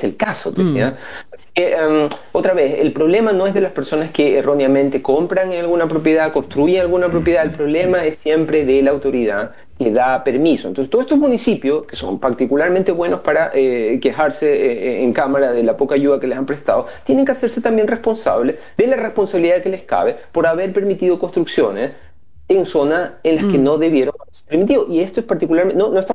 es el caso, ¿te fijas? Así que, otra vez, el problema no es de las personas que erróneamente compran en alguna propiedad, construyen alguna propiedad, el problema es siempre de la autoridad que da permiso. Entonces, todos estos municipios, que son particularmente buenos para quejarse en Cámara de la poca ayuda que les han prestado, tienen que hacerse también responsables de la responsabilidad que les cabe por haber permitido construcciones en zonas en las que Mm. no debieron haberse permitido. Y esto es particularmente, no, no está